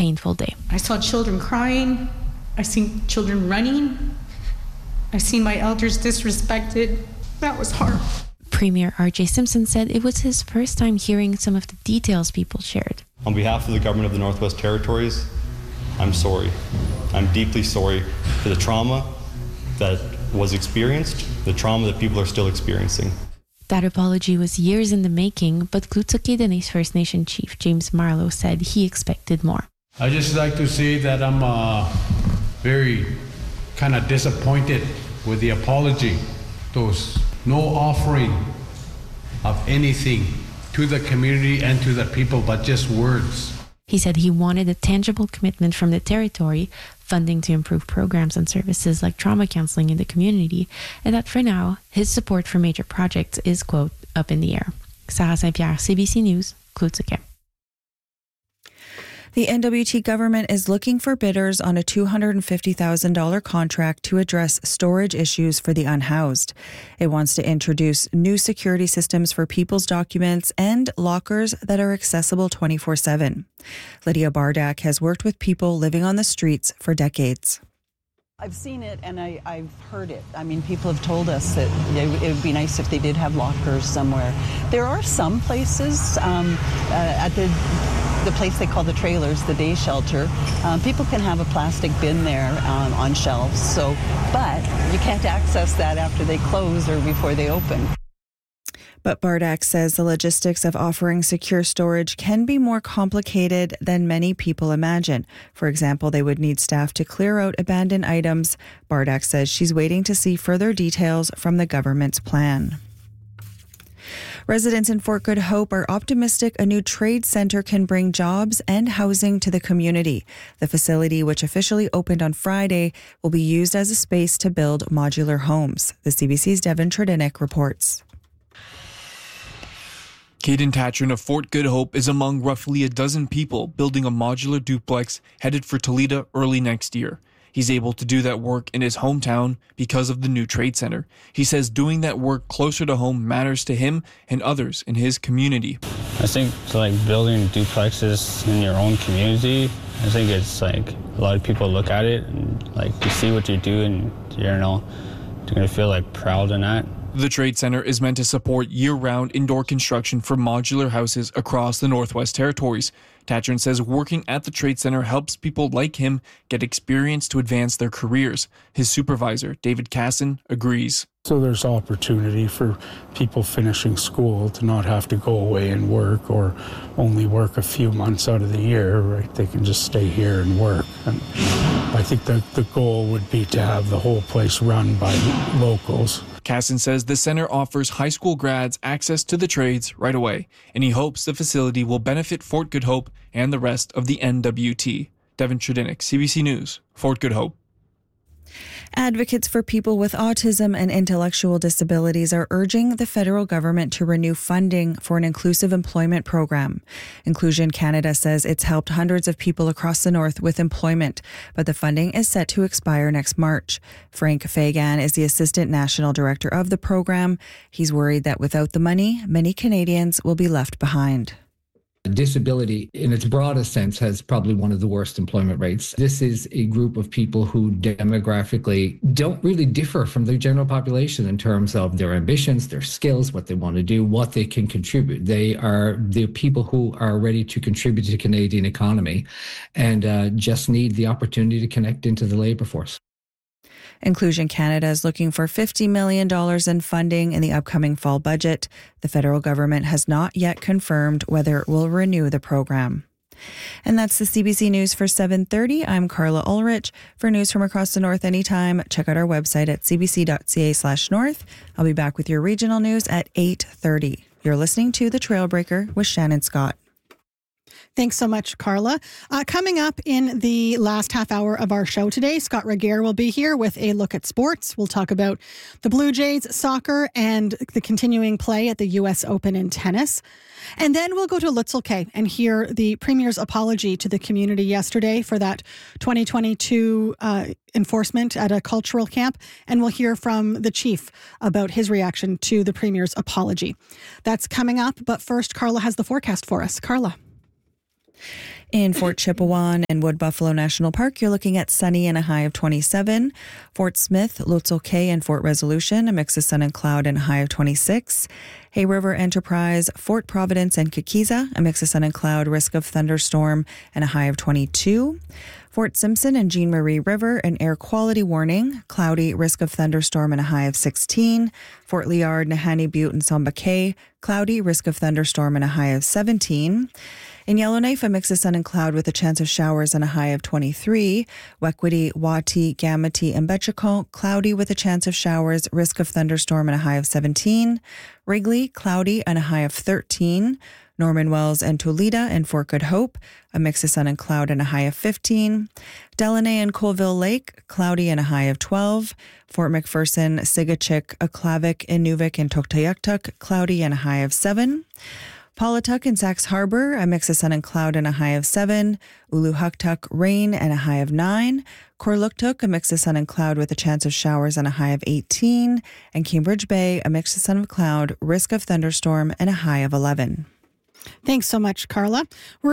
painful day. I saw children crying. I seen children running. I seen my elders disrespected. That was hard. Premier R.J. Simpson said it was his first time hearing some of the details people shared. On behalf of the government of the Northwest Territories, I'm sorry. I'm deeply sorry for the trauma that was experienced, the trauma that people are still experiencing. That apology was years in the making, but Klutsuke Dene's First Nation chief, James Marlowe, said he expected more. I just like to say that I'm very kind of disappointed with the apology. Those no offering of anything to the community and to the people, but just words. He said he wanted a tangible commitment from the territory, funding to improve programs and services like trauma counseling in the community, and that for now, his support for major projects is, quote, up in the air. Sarah Saint-Pierre, CBC News, Klutsuke. The NWT government is looking for bidders on a $250,000 contract to address storage issues for the unhoused. It wants to introduce new security systems for people's documents and lockers that are accessible 24/7. Lydia Bardak has worked with people living on the streets for decades. I've seen it and I've heard it. I mean, people have told us that it would be nice if they did have lockers somewhere. There are some places at the place they call the trailers, the day shelter. People can have a plastic bin there on shelves. But you can't access that after they close or before they open. But Bardak says the logistics of offering secure storage can be more complicated than many people imagine. For example, they would need staff to clear out abandoned items. Bardak says she's waiting to see further details from the government's plan. Residents in Fort Good Hope are optimistic a new trade centre can bring jobs and housing to the community. The facility, which officially opened on Friday, will be used as a space to build modular homes. The CBC's Devin Tredinnick reports. Caden Tatron of Fort Good Hope is among roughly a dozen people building a modular duplex headed for Toledo early next year. He's able to do that work in his hometown because of the new trade center. He says doing that work closer to home matters to him and others in his community. I think building duplexes in your own community, I think it's a lot of people look at it and you see what you do and you're going to feel proud in that. The Trade Center is meant to support year-round indoor construction for modular houses across the Northwest Territories. Tatron says working at the Trade Center helps people like him get experience to advance their careers. His supervisor, David Casson, agrees. So there's opportunity for people finishing school to not have to go away and work or only work a few months out of the year, right? They can just stay here and work. And I think that the goal would be to have the whole place run by locals. Casson says the center offers high school grads access to the trades right away, and he hopes the facility will benefit Fort Good Hope and the rest of the NWT. Devin Tredinnick, CBC News, Fort Good Hope. Advocates for people with autism and intellectual disabilities are urging the federal government to renew funding for an inclusive employment program. Inclusion Canada says it's helped hundreds of people across the north with employment, but the funding is set to expire next March. Frank Fagan is the Assistant National Director of the program. He's worried that without the money, many Canadians will be left behind. Disability, in its broadest sense, has probably one of the worst employment rates. This is a group of people who demographically don't really differ from the general population in terms of their ambitions, their skills, what they want to do, what they can contribute. They are the people who are ready to contribute to the Canadian economy and just need the opportunity to connect into the labour force. Inclusion Canada is looking for $50 million in funding in the upcoming fall budget. The federal government has not yet confirmed whether it will renew the program. And that's the CBC News for 7:30. I'm Carla Ulrich. For news from across the north anytime, check out our website at cbc.ca/north. I'll be back with your regional news at 8:30. You're listening to The Trailbreaker with Shannon Scott. Thanks so much, Carla. Coming up in the last half hour of our show today, Scott Regehr will be here with a look at sports. We'll talk about the Blue Jays, soccer, and the continuing play at the U.S. Open in tennis. And then we'll go to Lützelke and hear the Premier's apology to the community yesterday for that 2022 enforcement at a cultural camp. And we'll hear from the chief about his reaction to the Premier's apology. That's coming up. But first, Carla has the forecast for us. Carla. In Fort Chipewyan and Wood Buffalo National Park, you're looking at sunny and a high of 27. Fort Smith, Lotso Cay, and Fort Resolution, a mix of sun and cloud and a high of 26. Hay River Enterprise, Fort Providence, and Kikiza, a mix of sun and cloud, risk of thunderstorm and a high of 22. Fort Simpson and Jean Marie River, an air quality warning, cloudy, risk of thunderstorm and a high of 16. Fort Liard, Nahanni Butte, and Samba Cay, cloudy, risk of thunderstorm and a high of 17. In Yellowknife, a mix of sun and cloud with a chance of showers and a high of 23. Wekwity, Wati, Gamity, and Betchacon, cloudy with a chance of showers, risk of thunderstorm and a high of 17. Wrigley, cloudy and a high of 13. Norman Wells and Toledo and Fort Good Hope, a mix of sun and cloud and a high of 15. Delaney and Colville Lake, cloudy and a high of 12. Fort McPherson, Sigachik, Aklavik, Inuvik, and Tuktoyaktuk, cloudy and a high of 7. Paulatuk and Sax Harbor, a mix of sun and cloud and a high of 7. Uluhuktuk, rain and a high of 9. Korluktuk, a mix of sun and cloud with a chance of showers and a high of 18. And Cambridge Bay, a mix of sun and cloud, risk of thunderstorm and a high of 11. Thanks so much, Carla. We're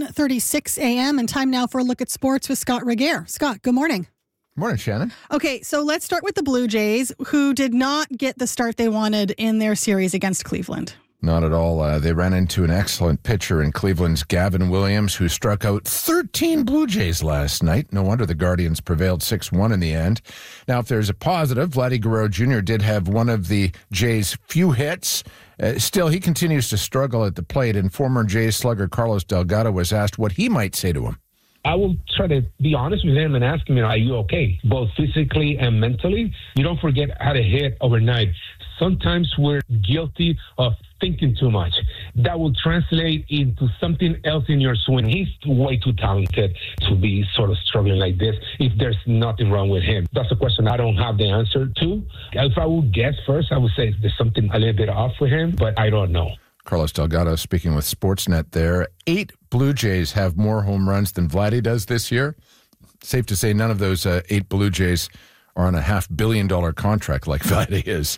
7:36 a.m. and time now for a look at sports with Scott Regehr. Scott, good morning. Morning, Shannon. Okay, so let's start with the Blue Jays, who did not get the start they wanted in their series against Cleveland. Not at all. They ran into an excellent pitcher in Cleveland's Gavin Williams, who struck out 13 Blue Jays last night. No wonder the Guardians prevailed 6-1 in the end. Now, if there's a positive, Vladdy Guerrero Jr. did have one of the Jays' few hits. Still, he continues to struggle at the plate, and former Jays slugger Carlos Delgado was asked what he might say to him. I will try to be honest with him and ask him, are you okay? Both physically and mentally. You don't forget how to hit overnight. Sometimes we're guilty of thinking too much. That will translate into something else in your swing. He's way too talented to be sort of struggling like this if there's nothing wrong with him. That's a question I don't have the answer to. If I would guess first, I would say there's something a little bit off with him, but I don't know. Carlos Delgado speaking with Sportsnet there. 8 Blue Jays have more home runs than Vladdy does this year. Safe to say none of those 8 Blue Jays are on a $500 million contract like Vladdy is.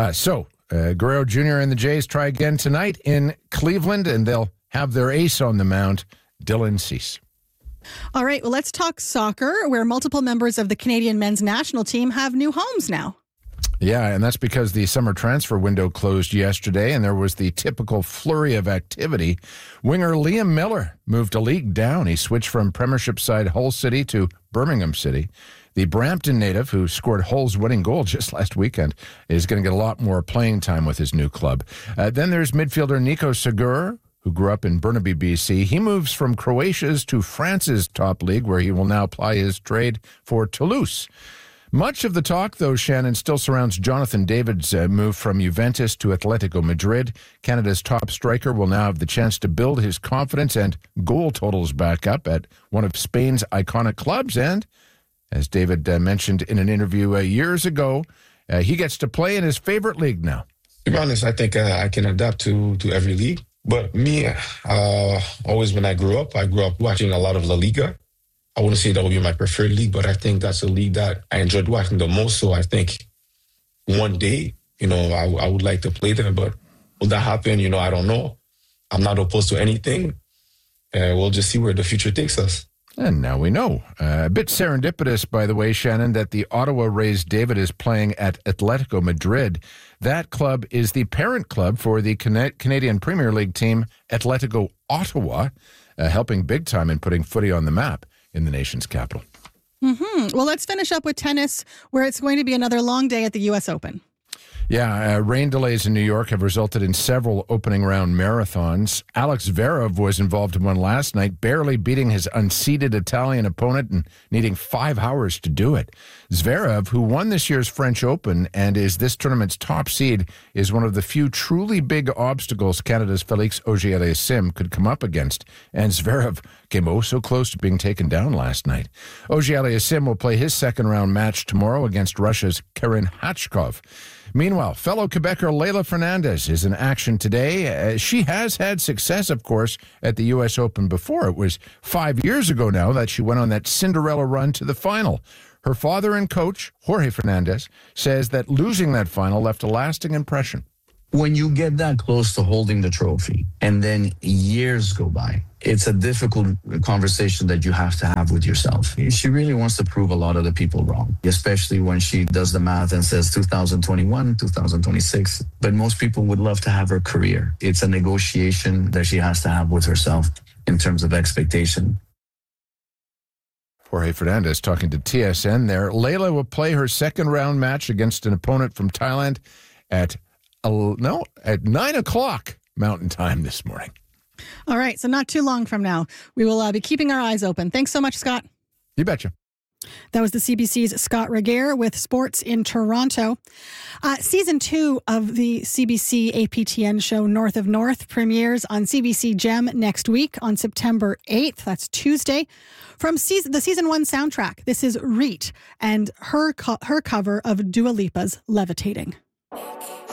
Guerrero Jr. and the Jays try again tonight in Cleveland, and they'll have their ace on the mound, Dylan Cease. All right, well, let's talk soccer, where multiple members of the Canadian men's national team have new homes now. Yeah, and that's because the summer transfer window closed yesterday, and there was the typical flurry of activity. Winger Liam Miller moved a league down. He switched from Premiership side Hull City to Birmingham City. The Brampton native, who scored Hull's winning goal just last weekend, is going to get a lot more playing time with his new club. Then there's midfielder Nico Segur, who grew up in Burnaby, BC. He moves from Croatia's to France's top league, where he will now ply his trade for Toulouse. Much of the talk, though, Shannon, still surrounds Jonathan David's move from Juventus to Atletico Madrid. Canada's top striker will now have the chance to build his confidence and goal totals back up at one of Spain's iconic clubs. And as David mentioned in an interview years ago, he gets to play in his favorite league now. To be honest, I think I can adapt to every league. But me, always when I grew up watching a lot of La Liga. I wouldn't say that would be my preferred league, but I think that's a league that I enjoyed watching the most. So I think one day, I would like to play there. But will that happen? I don't know. I'm not opposed to anything. We'll just see where the future takes us. And now we know. A bit serendipitous, by the way, Shannon, that the Ottawa Rays David is playing at Atletico Madrid. That club is the parent club for the Canadian Premier League team, Atletico Ottawa, helping big time in putting footy on the map in the nation's capital. Mm-hmm. Well, let's finish up with tennis, where it's going to be another long day at the U.S. Open. Yeah, rain delays in New York have resulted in several opening round marathons. Alex Zverev was involved in one last night, barely beating his unseeded Italian opponent and needing 5 hours to do it. Zverev, who won this year's French Open and is this tournament's top seed, is one of the few truly big obstacles Canada's Félix Auger-Aliassime could come up against. And Zverev came oh so close to being taken down last night. Auger-Aliassime will play his second round match tomorrow against Russia's Karen Khachkov. Meanwhile, fellow Quebecer Leylah Fernandez is in action today. She has had success, of course, at the U.S. Open before. It was 5 years ago now that she went on that Cinderella run to the final. Her father and coach, Jorge Fernandez, says that losing that final left a lasting impression. When you get that close to holding the trophy and then years go by, it's a difficult conversation that you have to have with yourself. She really wants to prove a lot of the people wrong, especially when she does the math and says 2021, 2026. But most people would love to have her career. It's a negotiation that she has to have with herself in terms of expectation. Jorge Fernandez talking to TSN there. Leylah will play her second round match against an opponent from Thailand at 9 o'clock Mountain Time this morning. All right, so not too long from now. We will be keeping our eyes open. Thanks so much, Scott. You betcha. That was the CBC's Scott Regehr with sports in Toronto. Season 2 of the CBC APTN show North of North premieres on CBC Gem next week on September 8th. That's Tuesday. From the Season 1 soundtrack, this is Reet and her cover of Dua Lipa's Levitating.